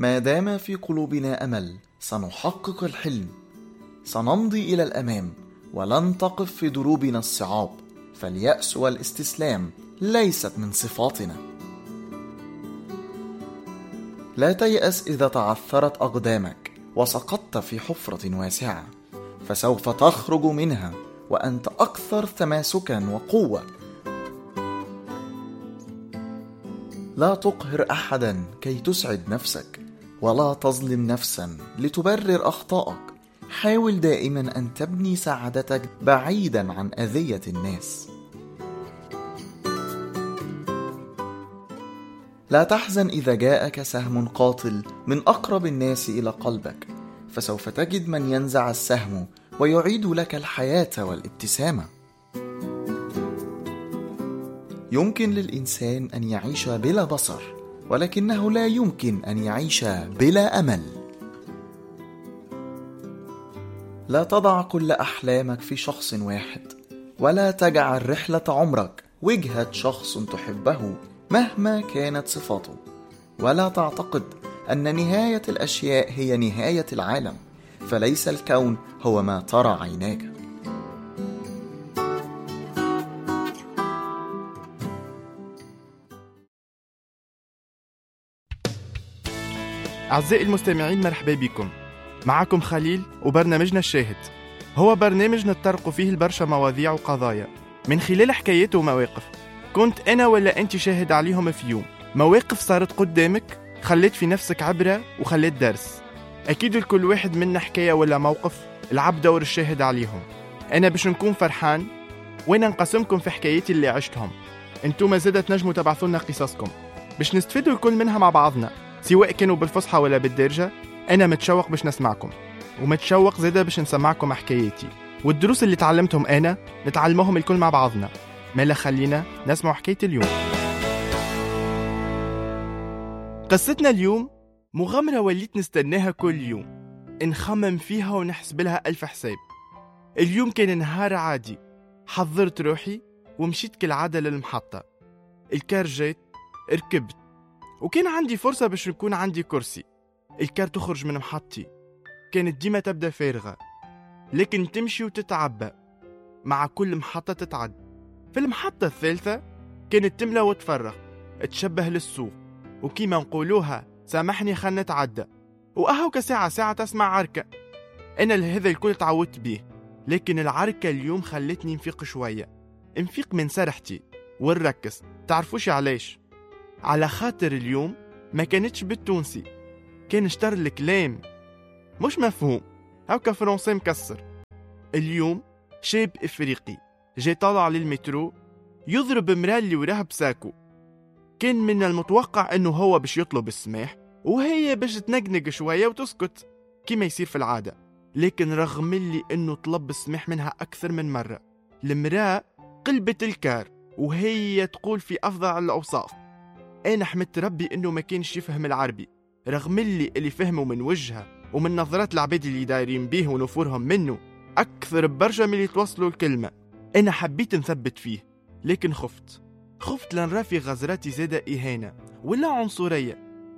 ما دام في قلوبنا أمل سنحقق الحلم، سنمضي إلى الأمام ولن تقف في دروبنا الصعاب، فاليأس والاستسلام ليست من صفاتنا. لا تيأس إذا تعثرت أقدامك وسقطت في حفرة واسعة، فسوف تخرج منها وأنت أكثر تماسكا وقوة. لا تقهر أحدا كي تسعد نفسك، ولا تظلم نفسا لتبرر أخطائك. حاول دائما أن تبني سعادتك بعيدا عن أذية الناس. لا تحزن إذا جاءك سهم قاتل من أقرب الناس إلى قلبك، فسوف تجد من ينزع السهم ويعيد لك الحياة والابتسامة. يمكن للإنسان أن يعيش بلا بصر، ولكنه لا يمكن أن يعيش بلا أمل. لا تضع كل أحلامك في شخص واحد، ولا تجعل رحلة عمرك وجهة شخص تحبه مهما كانت صفاته، ولا تعتقد أن نهاية الأشياء هي نهاية العالم، فليس الكون هو ما ترى عيناك. أعزائي المستمعين، مرحبا بكم. معكم خليل وبرنامجنا الشاهد. هو برنامج نتطرق فيه البرشا مواضيع وقضايا من خلال حكايات ومواقف كنت أنا ولا أنت شاهد عليهم في يوم. مواقف صارت قدامك خلت في نفسك عبرة وخلت درس. أكيد لكل واحد منا حكاية ولا موقف لعب دور الشاهد عليهم. أنا باش نكون فرحان وأنا نقسمكم في حكاياتي اللي عشتهم. أنتم زادة تنجموا تبعثوا لنا قصصكم باش نستفيدوا الكل منها مع بعضنا، سواء كانوا بالفصحى ولا بالدارجة. أنا متشوق باش نسمعكم، ومتشوق زادة باش نسمعكم حكاياتي والدروس اللي تعلمتهم أنا نتعلمهم الكل مع بعضنا. مالا خلينا نسمع حكاية اليوم. قصتنا اليوم مغامرة وليت نستناها كل يوم، نخمم فيها ونحسب لها 1000 حساب. اليوم كان نهار عادي، حضرت روحي ومشيت كالعادة للمحطة. الكار جيت، ركبت، وكان عندي فرصة باش يكون عندي كرسي. الكار تخرج من محطتي كانت ديما تبدأ فارغة، لكن تمشي وتتعبى مع كل محطة تتعد. في المحطة الثالثة كانت تملى وتفرغ، تشبه للسوق، وكيما نقولوها سامحني خلنا نتعدى. وأهو كساعة تسمع عركة. أنا لهذا الكل تعودت بيه، لكن العركة اليوم خلتني نفيق شوية، نفيق من سرحتي ونركز. تعرفوش علاش؟ على خاطر اليوم ما كانتش بالتونسي، كان اشتر الكلام مش مفهوم، هاكا فرنسي مكسر. اليوم شاب افريقي جاي طالع للمترو يضرب مراه اللي وراه بساكو. كان من المتوقع انه هو باش يطلب السماح وهي باش تنقنق شوية وتسكت كما يصير في العادة، لكن رغم اللي انه طلب السماح منها اكثر من مرة، المراه قلبت الكار وهي تقول في افضل الاوصاف. انا حمدت ربي انه ما كانش يفهم العربي، رغم اللي فهمه من وجهها ومن نظرات العباد اللي دايرين بيه ونفورهم منه اكثر برشا من اللي توصلوا الكلمة. انا حبيت نثبت فيه، لكن خفت لنرى في غزراتي زادة إهانة ولا عنصرية.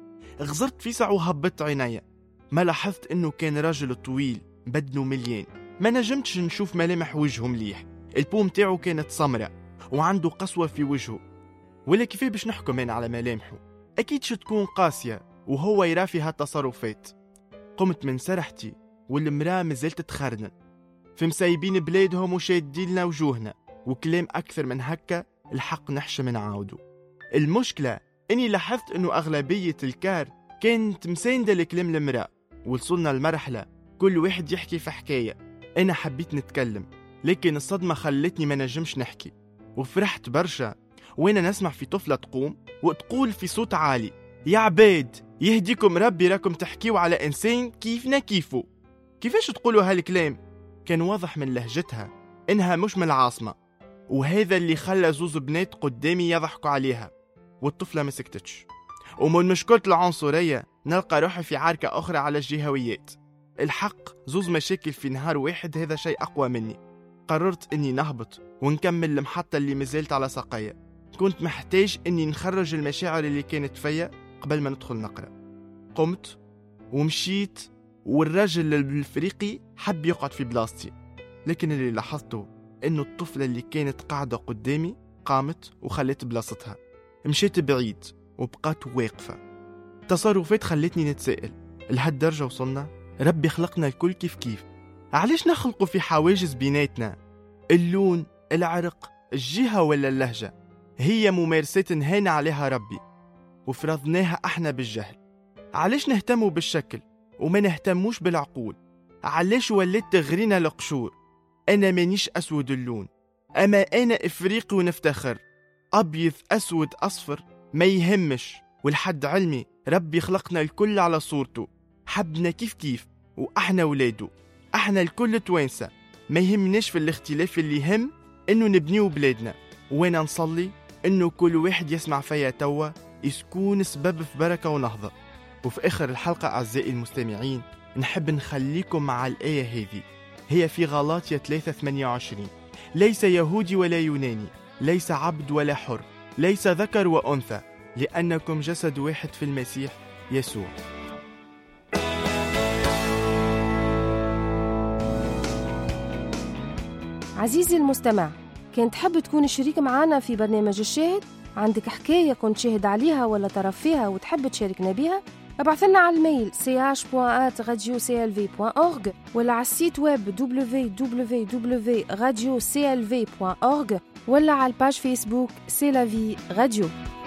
غزرت فيسع وهبت عينيا، ما لاحظت انه كان راجل طويل بدنه مليان، ما نجمتش نشوف ملامح وجهه مليح. البوم تاعه كانت سمراء وعنده قسوة في وجهه، ولا كيفاه باش نحكم أنا على ملامحه؟ أكيد تكون قاسية وهو يرى فيها التصرفات. قمت من سرحتي والمراه مازالت تخرنن، في مسايبين بلادهم وشادين وجوهنا وكلام أكثر من هكا الحق نحشم نعاودو. المشكلة إني لاحظت إنه أغلبية الكار كانت مساندة لكلام المراه، وصلنا المرحلة كل واحد يحكي في حكاية. أنا حبيت نتكلم، لكن الصدمة خلتني ما نجمش نحكي، وفرحت برشا وأنا نسمع في طفلة تقوم وتقول في صوت عالي: يا عباد يهديكم ربي، راكم تحكيوا على إنسان كيفنا كيفو. كيفاش تقولوا هالكلام؟ كان واضح من لهجتها إنها مش من العاصمة، وهذا اللي خلى زوز بنات قدامي يضحكوا عليها، والطفلة ما سكتتش. ومن مشكلة العنصرية نلقى روحي في عركة أخرى على الجهويات. الحق زوز مشاكل في نهار واحد، هذا شيء أقوى مني. قررت إني نهبط ونكمل المحطة اللي مازالت على ساقية. كنت محتاج إني نخرج المشاعر اللي كانت فيا قبل ما ندخل نقرأ. قمت ومشيت، والرجل الافريقي حب يقعد في بلاصتي، لكن اللي لاحظته انه الطفلة اللي كانت قاعدة قدامي قامت وخلت بلاصتها، مشيت بعيد وبقات واقفة. تصرفات خلتني نتسائل، لهالدرجة وصلنا؟ ربي خلقنا الكل كيف، علاش نخلقوا في حواجز بيناتنا؟ اللون، العرق، الجهة ولا اللهجة هي ممارسات نهانا عليها ربي وفرضناها احنا بالجهل. علاش نهتموا بالشكل وما نهتموش بالعقول؟ علاش وليت تغرينا القشور؟ انا مانيش اسود اللون، اما انا افريقي ونفتخر، ابيض اسود اصفر ما يهمش، والحد علمي ربي خلقنا الكل على صورته، حبنا كيف واحنا ولاده، احنا الكل توانسة، ما يهمناش في الاختلاف، اللي يهم انه نبنيو بلادنا. وانا نصلي انه كل واحد يسمع فيا توا يكون سبب في بركة ونهضة. وفي اخر الحلقة اعزائي المستمعين نحب نخليكم مع الآية هذه، هي في غلاطية 3:28: ليس يهودي ولا يوناني، ليس عبد ولا حر، ليس ذكر وأنثى، لأنكم جسد واحد في المسيح يسوع. عزيزي المستمع، كنت تحب تكون شريك معنا في برنامج الشاهد؟ عندك حكاية كنت شاهد عليها ولا طرف فيها وتحب تشاركنا بها؟ ابعث لنا على الميل ch.radioclv.org ولا على السيت ويب www.radioclv.org ولا على الباج فيسبوك سي لا في راديو.